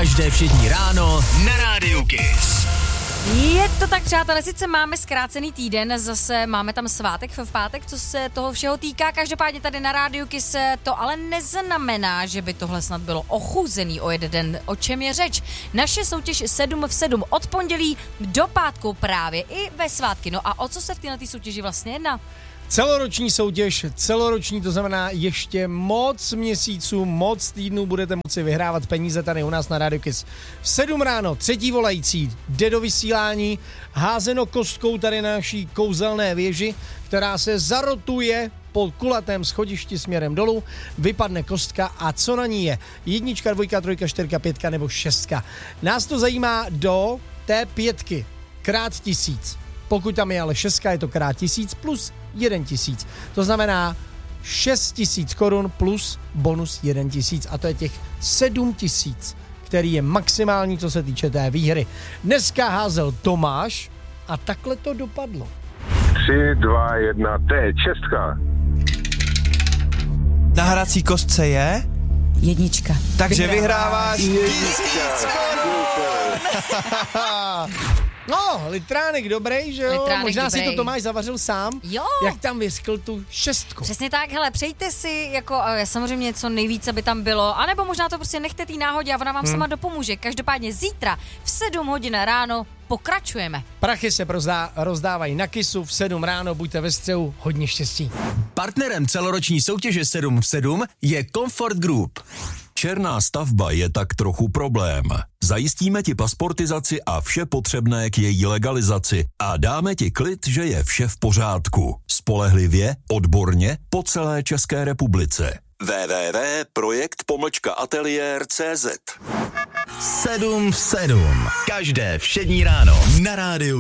Každé všední ráno na Rádiu Kiss. Je to tak, přátelé, sice máme zkrácený týden, zase máme tam svátek v pátek, co se toho všeho týká, každopádně tady na Rádiu Kiss to ale neznamená, že by tohle snad bylo ochuzený o jeden den. O čem je řeč? Naše soutěž 7 v 7 od pondělí do pátku právě i ve svátky. No a o co se v této soutěži vlastně jedná? Celoroční soutěž, to znamená ještě moc měsíců, moc týdnů budete moci vyhrávat peníze tady u nás na Radio Kiss. V 7 ráno, třetí volající, jde do vysílání, házeno kostkou tady na naší kouzelné věži, která se zarotuje po kulatém schodišti směrem dolů, vypadne kostka a co na ní je? 1, 2, 3, 4, 5 nebo 6. Nás to zajímá do té 5 krát 1000. Pokud tam je ale 6, je to krát 1000 plus 1000. To znamená 6000 korun plus bonus 1000 a to je těch 7000, který je maximální, co se týče té výhry. Dneska házel Tomáš a takhle to dopadlo. 3, 2, 1, teď 6. Na hrací kostce je? 1. Takže vyhráváš 1000 korun. No, litránek dobrý, že jo? Litránek Možná dobrý. si to Tomáš zavařil sám. Jo. Jak tam vyskl tu 6. Přesně tak, hele, přejte si jako samozřejmě co nejvíce by tam bylo, anebo možná to prostě nechte tý náhodě a ona vám sama dopomůže. Každopádně zítra v 7 hodin ráno pokračujeme. Prachy se rozdávají na Kissu v 7 ráno, buďte ve střehu, hodně štěstí. Partnerem celoroční soutěže 7 v 7 je Comfort Group. Černá stavba je tak trochu problém. Zajistíme ti pasportizaci a vše potřebné k její legalizaci a dáme ti klid, že je vše v pořádku. Spolehlivě, odborně, po celé České republice. www.projekt-ateliér.cz 7 v 7. Každé všední ráno na Rádiu